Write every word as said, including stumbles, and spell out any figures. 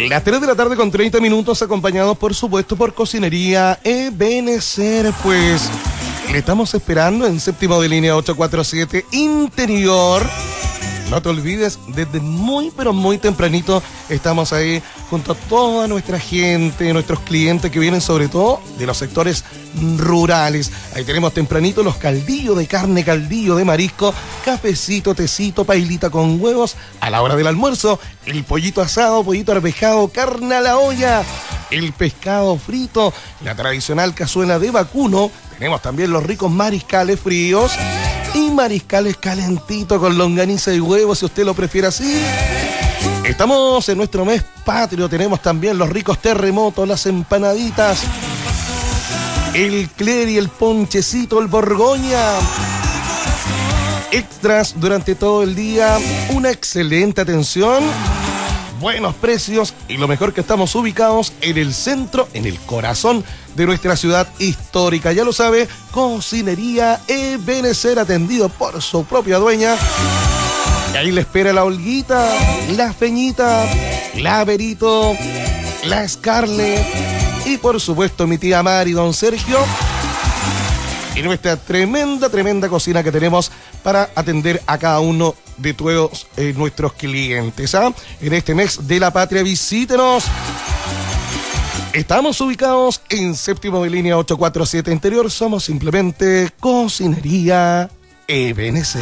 Las tres de la tarde con treinta minutos, acompañados por supuesto por Cocinería Ebenecer. Pues le estamos esperando en séptimo de línea ocho cuatro siete Interior. No te olvides, desde muy pero muy tempranito estamos ahí junto a toda nuestra gente, nuestros clientes que vienen sobre todo de los sectores rurales. Ahí tenemos tempranito los caldillos de carne, caldillo de marisco, cafecito, tecito, pailita con huevos. A la hora del almuerzo, el pollito asado, pollito arvejado, carne a la olla, el pescado frito, la tradicional cazuela de vacuno. Tenemos también los ricos mariscales fríos y mariscales calentitos con longaniza y huevos, si usted lo prefiere así. Estamos en nuestro mes patrio, tenemos también los ricos terremotos, las empanaditas, el cleri, el ponchecito, el borgoña. Extras durante todo el día, una excelente atención, buenos precios y lo mejor que estamos ubicados en el centro, en el corazón de nuestra ciudad histórica. Ya lo sabe, Cocinería Ebenecer, atendido por su propia dueña. Y ahí le espera la Olguita, la Feñita, la Berito, la Scarlett y por supuesto mi tía Mari, don Sergio. Y nuestra tremenda, tremenda cocina que tenemos para atender a cada uno de todos eh, nuestros clientes. ¿ah? En este mes de la patria, visítenos. Estamos ubicados en séptimo de línea ocho cuatro siete Interior. Somos simplemente Cocinería Ebenecer.